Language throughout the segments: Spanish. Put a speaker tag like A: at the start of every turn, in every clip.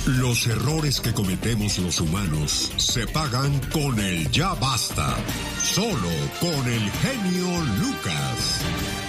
A: Los errores que cometemos los humanos se pagan con el ya basta. Solo con el genio Lucas.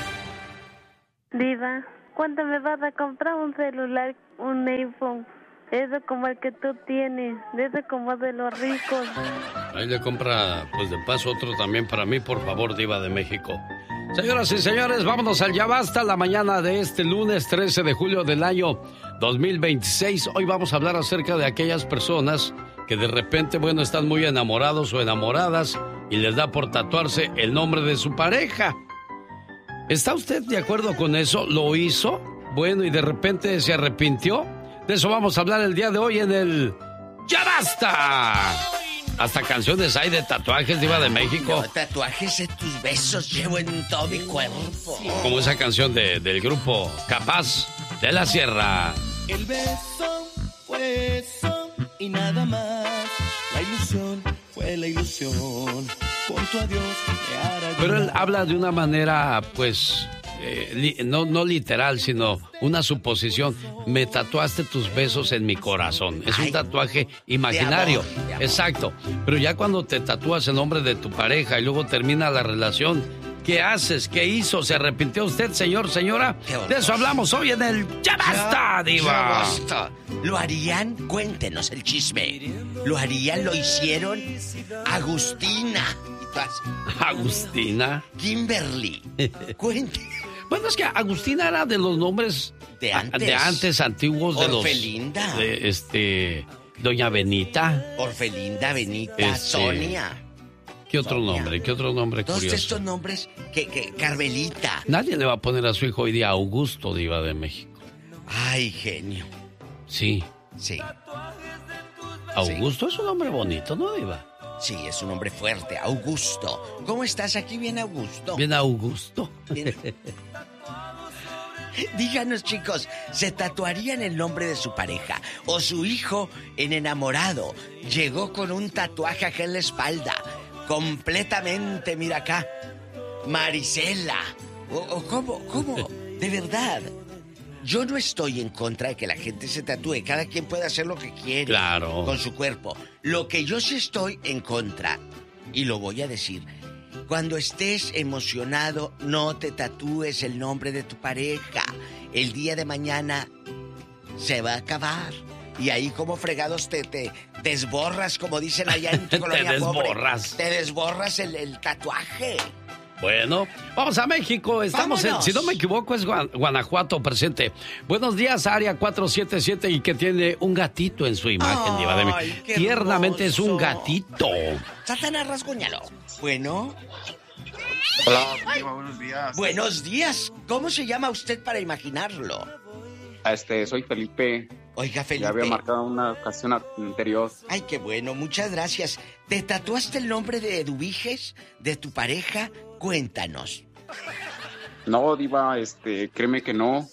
B: Diva, ¿cuándo me vas a comprar un celular, un iPhone? Eso como el que tú tienes, eso como de los ricos.
C: Ahí le compra, pues de paso, otro también para mí, por favor, Diva de México. Señoras y señores, vámonos al Ya Basta, la mañana de este lunes 13 de julio del año 2026. Hoy vamos a hablar acerca de aquellas personas que de repente, bueno, están muy enamorados o enamoradas y les da por tatuarse el nombre de su pareja. ¿Está usted de acuerdo con eso? ¿Lo hizo? Bueno, y de repente se arrepintió. De eso vamos a hablar el día de hoy en el Ya Basta. Hasta canciones hay de tatuajes, Diva de México.
D: No, tatuajes de tus besos llevo en todo mi cuerpo.
C: Como esa canción del grupo Capaz de la Sierra.
E: El beso fue eso y nada más. La ilusión fue la ilusión. Con tu adiós me hará.
C: Pero él habla de una manera, pues, no literal, sino una suposición. Me tatuaste tus besos en mi corazón. Es un tatuaje imaginario.
D: De amor.
C: Exacto. Pero ya cuando te tatúas el nombre de tu pareja y luego termina la relación, ¿qué haces? ¿Qué hizo? ¿Se arrepintió usted, señor, señora? De eso hablamos hoy en el Ya Basta, Diva.
D: Ya basta. ¿Lo harían? Cuéntenos el chisme. ¿Lo harían? ¿Lo hicieron? Agustina.
C: Agustina.
D: Kimberly. Cuente.
C: Bueno, es que Agustina era de los nombres
D: de
C: antes antiguos de
D: Orfelinda.
C: Doña Benita.
D: Orfelinda, Benita, Sonia.
C: ¿Qué otro nombre? ¿Qué otro nombre
D: Todos
C: curioso?
D: estos nombres que Carmelita.
C: Nadie le va a poner a su hijo hoy día Augusto, Diva de México.
D: Ay, genio.
C: Sí.
D: Sí.
C: Augusto es un nombre bonito, ¿no, Diva?
D: Sí, es un hombre fuerte, Augusto. ¿Cómo estás aquí? Bien, Augusto.
C: Bien, Augusto.
D: Bien. Díganos, chicos, ¿se tatuarían el nombre de su pareja? ¿O su hijo en enamorado llegó con un tatuaje acá en la espalda? Completamente, mira acá, Marisela. ¿O cómo? De verdad. Yo no estoy en contra de que la gente se tatúe. Cada quien puede hacer lo que quiere.
C: Claro.
D: Con su cuerpo. Lo que yo sí estoy en contra, y lo voy a decir, cuando estés emocionado, no te tatúes el nombre de tu pareja. El día de mañana se va a acabar. Y ahí como fregados te desborras, como dicen allá en tu colonia pobre. Te desborras el tatuaje.
C: Bueno, vamos a México. Estamos en, si no me equivoco, es Guanajuato presente. Buenos días, área 477, y que tiene un gatito en su imagen, Diva de México. Tiernamente hermoso. Es un gatito.
D: Satanás, rasguñalo. Bueno.
F: Hola, Diva, buenos días.
D: Buenos días. ¿Cómo se llama usted para imaginarlo?
F: Soy Felipe.
D: Oiga, Felipe.
F: Ya había marcado una ocasión anterior.
D: Ay, qué bueno, muchas gracias. ¿Te tatuaste el nombre de Eduviges, de tu pareja? Cuéntanos.
F: No, Diva, créeme que no.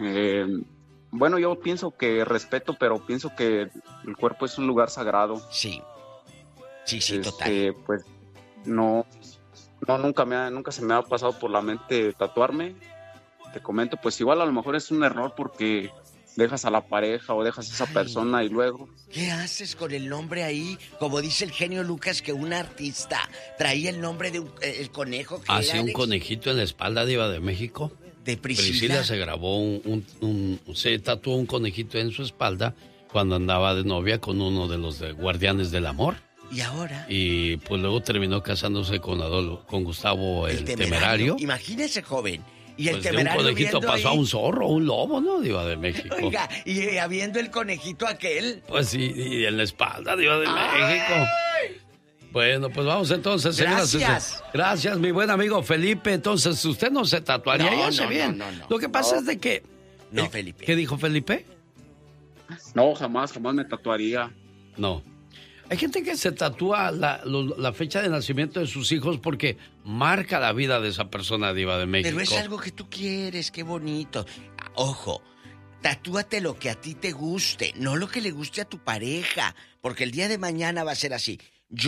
F: Bueno, yo pienso que respeto, pero pienso que el cuerpo es un lugar sagrado.
D: Sí. Sí, total.
F: Pues no, nunca se me ha pasado por la mente tatuarme. Te comento, pues igual a lo mejor es un error porque dejas a la pareja o dejas a esa persona y luego...
D: ¿Qué haces con el nombre ahí? Como dice el genio Lucas, que un artista traía el nombre de el conejo. Que
C: ¿Hacía un conejito en la espalda, Diva de México?
D: De Priscila.
C: Priscila se grabó se tatuó un conejito en su espalda cuando andaba de novia con uno de los Guardianes del Amor.
D: ¿Y ahora?
C: Y pues luego terminó casándose con Gustavo el Temerario.
D: Imagínese, joven. Y el
C: pues de un conejito pasó ahí a un zorro, un lobo, ¿no, Diva de México?
D: Oiga, y habiendo el conejito aquel.
C: Pues sí, y en la espalda, Diva de México. Bueno, pues vamos entonces,
D: gracias.
C: Gracias, mi buen amigo Felipe. Entonces, usted no se tatuaría, ya sé bien.
D: No.
C: Lo que pasa es de que...
D: No, Felipe.
C: ¿Qué dijo Felipe?
F: No, jamás me tatuaría.
C: No. Hay gente que se tatúa la fecha de nacimiento de sus hijos porque marca la vida de esa persona, Diva de México.
D: Pero es algo que tú quieres, qué bonito. Ojo, tatúate lo que a ti te guste, no lo que le guste a tu pareja, porque el día de mañana va a ser así. Yo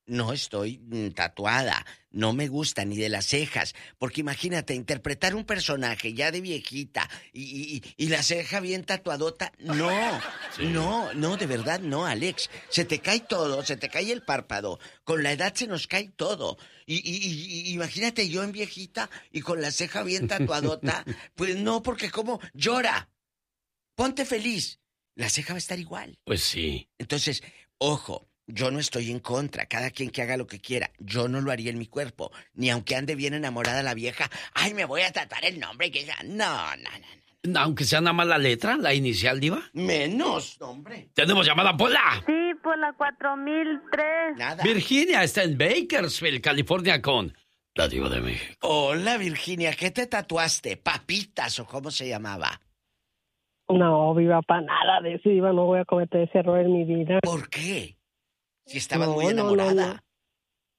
D: no estoy tatuada, no me gusta ni de las cejas, porque imagínate, interpretar un personaje ya de viejita y la ceja bien tatuadota, no, sí. no, de verdad no, Alex, se te cae todo, se te cae el párpado, con la edad se nos cae todo, y imagínate yo en viejita y con la ceja bien tatuadota, pues no, porque como llora, ponte feliz, la ceja va a estar igual.
C: Pues sí.
D: Entonces, ojo, yo no estoy en contra, cada quien que haga lo que quiera. Yo no lo haría en mi cuerpo, ni aunque ande bien enamorada la vieja. Ay, me voy a tatuar el nombre. No.
C: Aunque sea nada más la letra, la inicial, Diva.
D: Menos, hombre.
C: ¿Tenemos llamada, Pola?
B: Sí, por la 4003.
D: Nada.
C: Virginia está en Bakersfield, California, con la Diva de México.
D: Hola, Virginia, ¿qué te tatuaste? ¿Papitas o cómo se llamaba?
G: No, Viva, para nada de eso, Diva, no voy a cometer ese error en mi vida.
D: ¿Por qué? Si estabas muy enamorada.